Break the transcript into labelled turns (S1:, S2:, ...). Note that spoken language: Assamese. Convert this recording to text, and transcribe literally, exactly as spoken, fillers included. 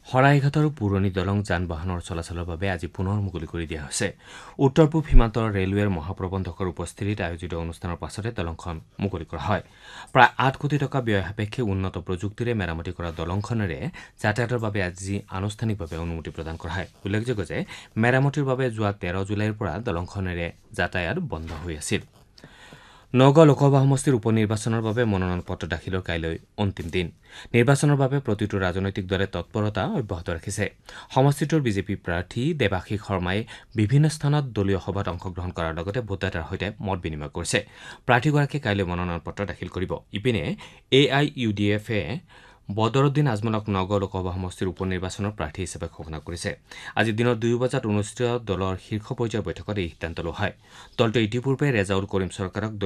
S1: শৰাইঘাটৰ পুৰণি দলং যান বাহনৰ চলাচলৰ বাবে আজি পুনৰ মুকলি কৰি দিয়া হৈছে। উত্তৰ পূব সীমান্তৰ ৰেলৱেৰ মহাপ্ৰবন্ধকৰ উপস্থিতিত আয়োজিত অনুষ্ঠানৰ পাছতে দলংখন মুকলি কৰা হয়। প্ৰায় আঠ কোটি টকা ব্যয় সাপেক্ষে উন্নত প্ৰযুক্তিৰে মেৰামতি কৰা দলংখনেৰে যাতায়াতৰ বাবে আজি আনুষ্ঠানিকভাৱে অনুমতি প্ৰদান কৰা হয়। উল্লেখযোগ্য যে মেৰামতিৰ বাবে যোৱা তেৰ জুলাইৰ পৰা দলংখনেৰে যাতায়াত বন্ধ হৈ আছিল। নগাঁও লোকসভা সমষ্টিৰ উপ নিৰ্বাচনৰ বাবে মনোনয়ন পত্ৰ দাখিলৰ কাইলৈ অন্তিম দিন। নিৰ্বাচনৰ বাবে প্ৰতিটো ৰাজনৈতিক দলে তৎপৰতা অব্যাহত ৰাখিছে। সমষ্টিটোৰ বিজেপি প্ৰাৰ্থী দেৱাশীষ শৰ্মাই বিভিন্ন স্থানত দলীয় সভাত অংশগ্ৰহণ কৰাৰ লগতে ভোটদাতাৰ সৈতে মত বিনিময় কৰিছে। প্ৰাৰ্থীগৰাকীয়ে কাইলৈ মনোনয়ন পত্ৰ দাখিল কৰিব। ইপিনে এ আই ইউ ডি এফে বদৰুদ্দিন আজমলক নগাঁও লোকসভা সমষ্টিৰ উপ নিৰ্বাচনৰ প্ৰাৰ্থী হিচাপে ঘোষণা কৰিছে। আজি দিনৰ দুই বজাত অনুষ্ঠিত দলৰ শীৰ্ষ পৰ্যায়ৰ বৈঠকত এই সিদ্ধান্ত লোৱা হয়। দলটোৱে ইতিপূৰ্বে ৰেজাউল কৰিম চৰকাৰক